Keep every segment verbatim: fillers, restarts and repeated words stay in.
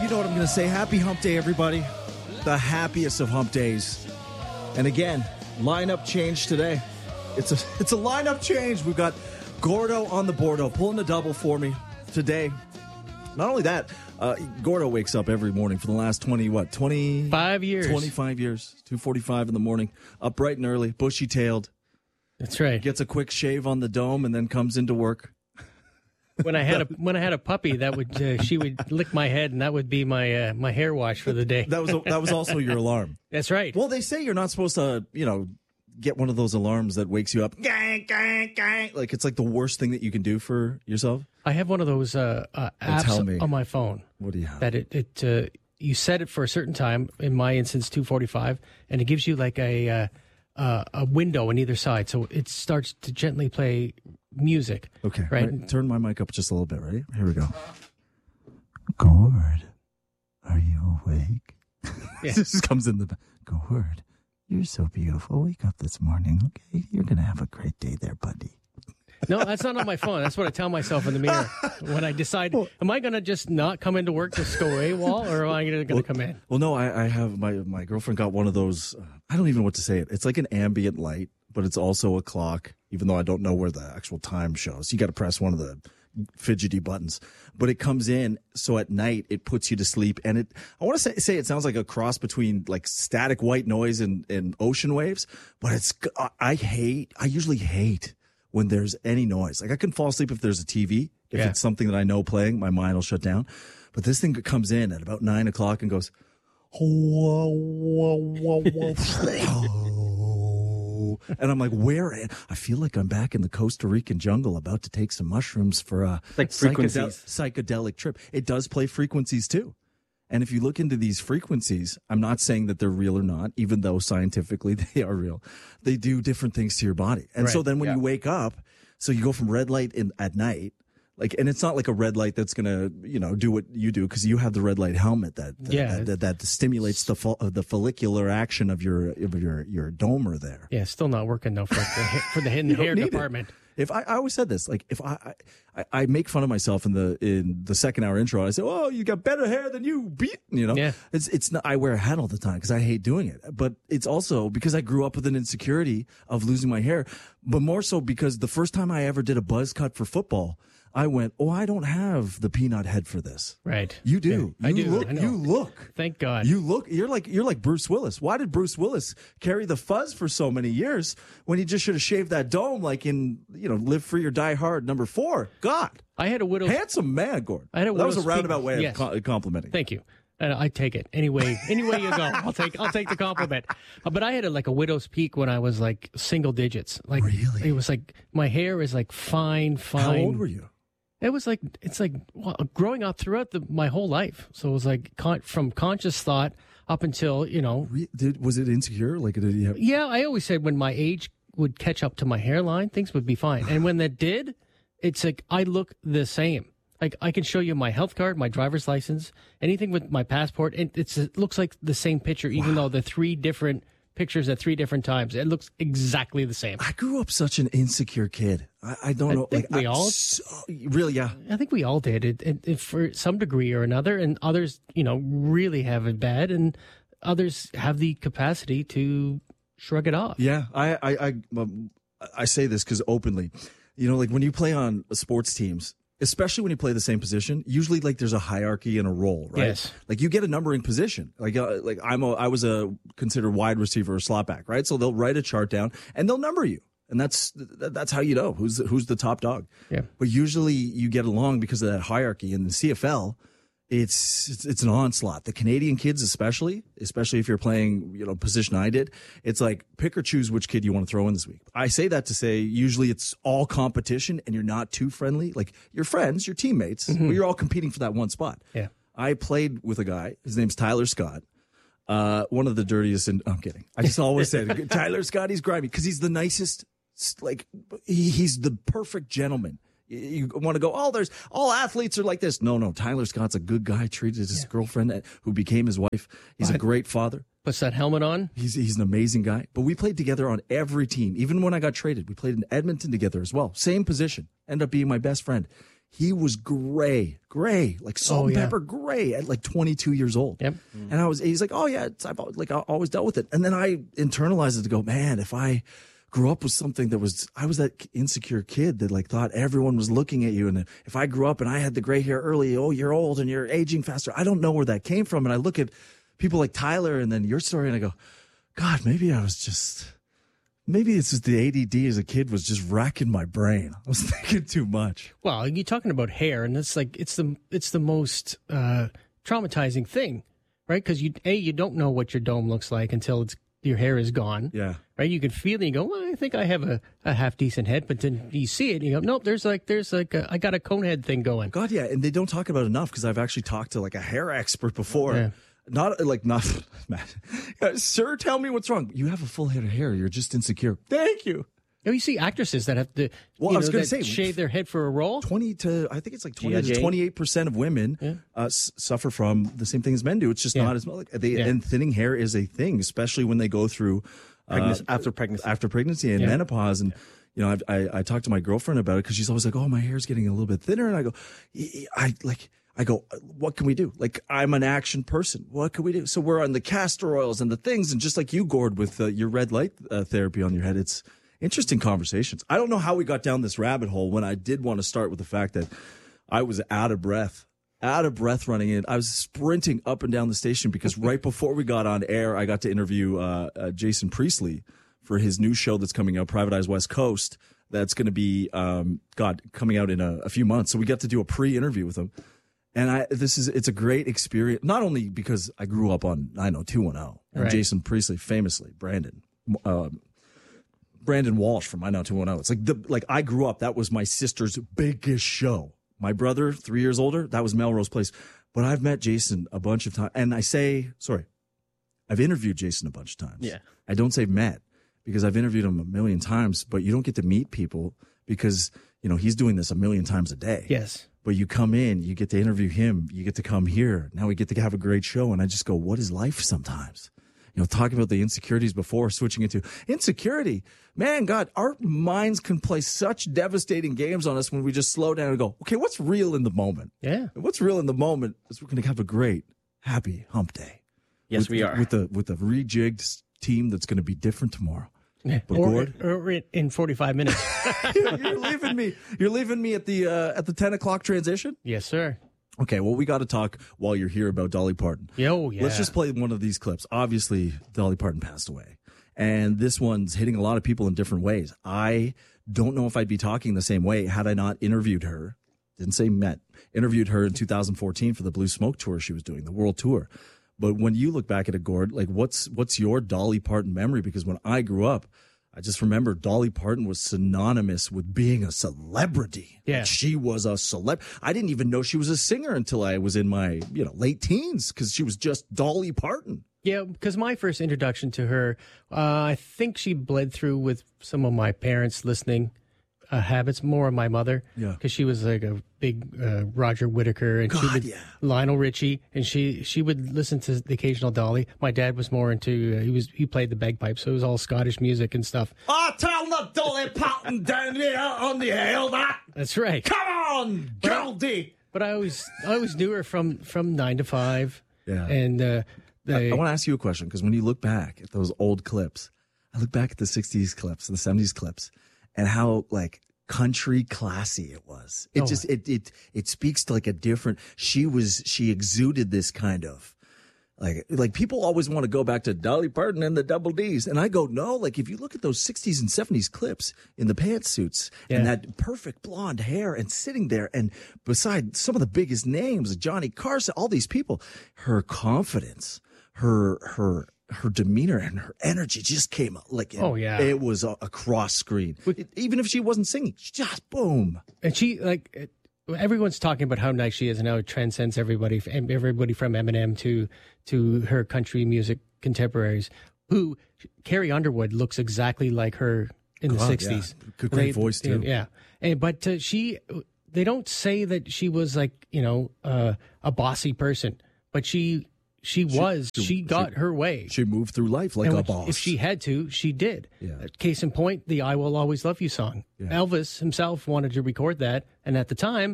You know what I'm going to say. Happy hump day, everybody. The happiest of hump days. And again, lineup change today. It's a it's a lineup change. We've got Gordo on the boardo, pulling a double for me today. Not only that, uh, Gordo wakes up every morning for the last twenty, what, twenty-five years. twenty-five years, two forty-five in the morning, up bright and early, bushy-tailed. That's right. Gets a quick shave on the dome and then comes into work. When I had a when I had a puppy, that would uh, she would lick my head, and that would be my uh, my hair wash for the day. That was a, that was also your alarm. That's right. Well, they say you're not supposed to, you know, get one of those alarms that wakes you up. Gang, gang, gang. Like it's like the worst thing that you can do for yourself. I have one of those uh, uh, apps on my phone. What do you have? That it it uh, you set it for a certain time. In my instance, two forty-five, and it gives you like a uh, uh, a window on either side, so it starts to gently play music. Okay, right? right. Turn my mic up just a little bit. Ready? Here we go. Gord, are you awake? Yeah. This just comes in the back. Gord, you're so beautiful. Wake up this morning, okay? You're gonna have a great day there, buddy. No, that's not on my phone. That's what I tell myself in the mirror when I decide, am I going to just not come into work, just go AWOL, or am I going to well, come in? Well, no, I, I have, my my girlfriend got one of those, uh, I don't even know what to say it. It's like an ambient light, but it's also a clock, even though I don't know where the actual time shows. You got to press one of the fidgety buttons, but it comes in, so at night it puts you to sleep. And it, I want to say, say it sounds like a cross between like static white noise and, and ocean waves, but it's, I hate, I usually hate when there's any noise. Like I can fall asleep if there's a T V. If yeah. it's something that I know playing, my mind will shut down. But this thing comes in at about nine o'clock and goes, whoa, whoa, whoa, whoa. And I'm like, where? I feel like I'm back in the Costa Rican jungle about to take some mushrooms for a like frequencies. Psychedel- psychedelic trip. It does play frequencies too. And if you look into these frequencies, I'm not saying that they're real or not, even though scientifically they are real. They do different things to your body. And right. so then when yeah. you wake up, so you go from red light in at night, like, and it's not like a red light that's going to, you know, do what you do because you have the red light helmet that that, yeah. that, that, that stimulates the fo- the follicular action of your of your your domer there. Yeah, still not working though for the, for the hidden hair department. It. If I, I always said this, like if I, I I make fun of myself in the in the second hour intro, I say, "Oh, you got better hair than you beat," you know. Yeah. It's it's not. I wear a hat all the time because I hate doing it, but it's also because I grew up with an insecurity of losing my hair, but more so because the first time I ever did a buzz cut for football, I went, "Oh, I don't have the peanut head for this." Right. You do. Yeah, I you do. Look, I know. You look. Thank God. You look. You're like you're like Bruce Willis. Why did Bruce Willis carry the fuzz for so many years when he just should have shaved that dome, like in you know Live Free or Die Hard number four? God, I had a widow's handsome man, Gordon. I had a that was a widow's roundabout peak- way yes. of co- complimenting. Thank you. And I take it anyway. Any way you go, I'll take. I'll take the compliment. Uh, but I had a, like a widow's peak when I was like single digits. Like Really? it was like my hair is like fine, fine. How old were you? It was like it's like well, growing up throughout the, my whole life. So it was like con- from conscious thought up until you know. Re- did, was it insecure? Like did you have? Yeah, I always said when my age would catch up to my hairline, things would be fine. And when that did, it's like I look the same. Like I can show you my health card, my driver's license, anything with my passport, and it's, it looks like the same picture, even Wow. though they're three different pictures at three different times. It looks exactly the same. I grew up such an insecure kid. I, I don't I know. think like we I, all- so, really, yeah. I think we all did it, it, it for some degree or another, and others, you know, really have it bad, and others have the capacity to shrug it off. Yeah, I I I, um, I say this because openly, you know, like when you play on sports teams, especially when you play the same position, usually like there's a hierarchy and a role, right? Yes. Like you get a numbering position. Like uh, like I'm a I was a considered wide receiver or slot back, right? So they'll write a chart down and they'll number you. And that's that's how you know who's who's the top dog. Yeah. But usually you get along because of that hierarchy. In the C F L, it's, it's it's an onslaught. The Canadian kids, especially, especially if you're playing, you know, position I did, it's like pick or choose which kid you want to throw in this week. I say that to say usually it's all competition and you're not too friendly. Like you're friends, you're teammates, Mm-hmm. but you're all competing for that one spot. Yeah. I played with a guy. His name's Tyler Scott. Uh, one of the dirtiest. And I'm kidding. I just always said Tyler Scott. He's grimy because he's the nicest. Like he, he's the perfect gentleman. You, you want to go, oh, there's all athletes are like this. No, no. Tyler Scott's a good guy. Treated his Yeah. girlfriend who became his wife. He's What? a great father. Puts that helmet on. He's he's an amazing guy. But we played together on every team. Even when I got traded, we played in Edmonton together as well. Same position. Ended up being my best friend. He was gray, gray, like salt Oh, and yeah. pepper gray at like twenty-two years old. Yep. And I was, he's like, oh yeah, it's, I've al- like I always dealt with it. And then I internalized it to go, man, if I grew up with something that was, I was that insecure kid that like thought everyone was looking at you. And if I grew up and I had the gray hair early, oh, you're old and you're aging faster. I don't know where that came from. And I look at people like Tyler and then your story and I go, God, maybe I was just, maybe it's just the A D D as a kid was just racking my brain. I was thinking too much. Well, you're talking about hair, and it's like it's the it's the most uh, traumatizing thing, right? Because you a you don't know what your dome looks like until it's your hair is gone. Yeah. Right. You can feel it. And you go, well, I think I have a, a half decent head, but then you see it, and you go, nope. There's like there's like a, I got a cone head thing going. God, yeah. And they don't talk about it enough because I've actually talked to like a hair expert before. Yeah. Not like not, Matt. Sir, tell me what's wrong. You have a full head of hair. You're just insecure. Thank you. You know, you see actresses that have to, Well, you I was know, gonna that say- shave their head for a role. twenty to I think it's like twenty G I to Jane? twenty-eight percent of women Yeah. uh, s- suffer from the same thing as men do. It's just Yeah. not as like they Yeah. and thinning hair is a thing, especially when they go through uh, Pregnancy- after pregnancy. after pregnancy and Yeah. menopause. And you know, I've, I I talked to my girlfriend about it because she's always like, "Oh, my hair's getting a little bit thinner," and I go, "I like." I go, what can we do? Like, I'm an action person. What can we do? So we're on the castor oils and the things, and just like you, Gord, with uh, your red light uh, therapy on your head, it's interesting conversations. I don't know how we got down this rabbit hole when I did want to start with the fact that I was out of breath, out of breath running in. I was sprinting up and down the station because right before we got on air, I got to interview uh, uh, Jason Priestley for his new show that's coming out, Privatized West Coast. That's going to be, um, God, coming out in a, a few months. So we got to do a pre-interview with him. And I, this is, it's a great experience, not only because I grew up on nine oh two one oh and Right. Jason Priestley, famously, Brandon, um, Brandon Walsh from nine oh two one oh. It's like the, like I grew up, that was my sister's biggest show. My brother, three years older, that was Melrose Place. But I've met Jason a bunch of times. And I say, sorry, I've interviewed Jason a bunch of times. Yeah. I don't say met because I've interviewed him a million times, but you don't get to meet people because, you know, he's doing this a million times a day. Yes. But you come in, you get to interview him, you get to come here. Now we get to have a great show. And I just go, what is life sometimes? You know, talking about the insecurities before, switching into insecurity. Man, God, our minds can play such devastating games on us when we just slow down and go, okay, what's real in the moment? Yeah. And what's real in the moment is we're going to have a great, happy hump day. Yes, with, we are. With the with a rejigged team that's going to be different tomorrow. Yeah. But Or, Gord? or in- in forty-five minutes. you're, you're leaving me. You're leaving me at the uh, at the ten o'clock transition. Yes, sir. Okay, well, we got to talk while you're here about Dolly Parton. Yo, yeah. Let's just play one of these clips. Obviously, Dolly Parton passed away, and this one's hitting a lot of people in different ways. I don't know if I'd be talking the same way had I not interviewed her. Didn't say met. Interviewed her in two thousand fourteen for the Blue Smoke tour she was doing, the world tour. But when you look back at it, Gord, like what's what's your Dolly Parton memory? Because when I grew up, I just remember Dolly Parton was synonymous with being a celebrity. Yeah. Like, she was a celeb. I didn't even know she was a singer until I was in my, you know, late teens because she was just Dolly Parton. Yeah, because my first introduction to her, uh, I think she bled through with some of my parents' listening uh, habits, more of my mother. Yeah. Because she was like a big uh, Roger Whittaker, and she God, would yeah. Lionel Richie, and she she would listen to the occasional Dolly. My dad was more into uh, he was he played the bagpipe, so it was all Scottish music and stuff. I tell the Dolly Parton down there on the hill that. That's right. Come on, Goldie. But I always I always knew her from from nine to five. Yeah. And uh, they, I want to ask you a question because when you look back at those old clips, I look back at the sixties clips, the seventies clips, and how like country classy it was. It Oh. just it it it speaks to like a different. She was she exuded this kind of like like people always want to go back to Dolly Parton and the Double D's, and I go no. Like if you look at those sixties and seventies clips in the pantsuits Yeah. and that perfect blonde hair and sitting there, and beside some of the biggest names, Johnny Carson, all these people, her confidence, her her. her demeanor and her energy just came up like Oh, yeah. it was a, a cross screen. It- even if she wasn't singing, she just boom. And she like it- everyone's talking about how nice she is and how it transcends everybody, and everybody from Eminem to to her country music contemporaries. Who Carrie Underwood looks exactly like her in the God, sixties. yeah. Good- great voice, too. Yeah, and but uh, she they don't say that she was like you know uh, a bossy person, but she she was she, she- got her way. She moved through life like And a when- boss. If she had to, she did. Yeah. Uh, Case in point, the "I Will Always Love You" song. Yeah. Elvis himself wanted to record that, and at the time,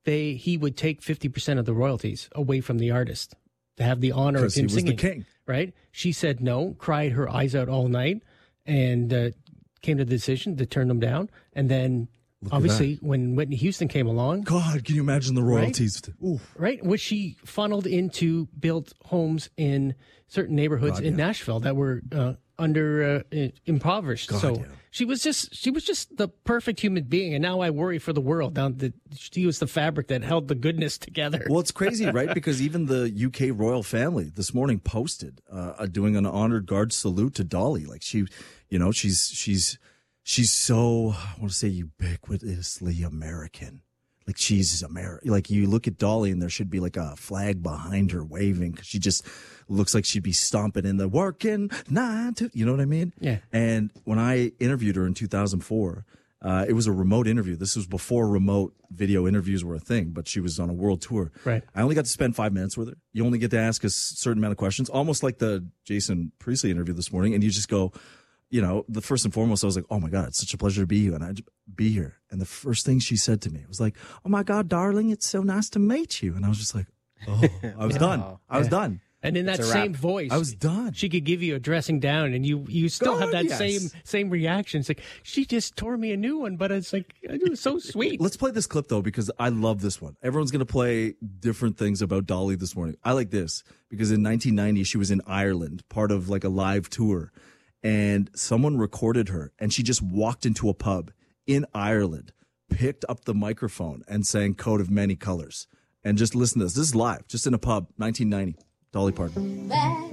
they he would take fifty percent of the royalties away from the artist to have the honor of Because he him was singing. the king. Right? She said no, cried her eyes out all night, and uh, came to the decision to turn them down. And then, Look at obviously, when Whitney Houston came along, God, can you imagine the royalties? Ooh. right, which she funneled into built homes in certain neighborhoods God, in yeah. Nashville that were uh, under uh, impoverished. God, so yeah. she was just she was just the perfect human being. And now I worry for the world. Now that she was the fabric that held the goodness together. Well, it's crazy, right? Because even the U K royal family this morning posted uh, doing an honored guard salute to Dolly. Like she, you know, she's she's she's so I want to say ubiquitously American. Like she's American. Like you look at Dolly and there should be like a flag behind her waving because she just looks like she'd be stomping in the working nine to, you know what I mean? Yeah. And when I interviewed her in two thousand four, uh, it was a remote interview. This was before remote video interviews were a thing, but she was on a world tour. Right. I only got to spend five minutes with her. You only get to ask a certain amount of questions, almost like the Jason Priestley interview this morning. And you just go, you know, the first and foremost, I was like, oh my God, it's such a pleasure to be you. And I'd be here. And the first thing she said to me was like, oh my God, darling, it's so nice to meet you. And I was just like, oh, I was done. I was Yeah. done. And in that It's a same wrap. voice, I was done. she could give you a dressing down, and you you still God, have that yes. same same reaction. It's like she just tore me a new one, but it's like it was so sweet. Let's play this clip though, because I love this one. Everyone's going to play different things about Dolly this morning. I like this because in nineteen ninety, she was in Ireland, part of like a live tour, and someone recorded her and she just walked into a pub in Ireland, picked up the microphone and sang Coat of Many Colors. And just listen to this. This is live, just in a pub, nineteen ninety. Dolly Parton. Back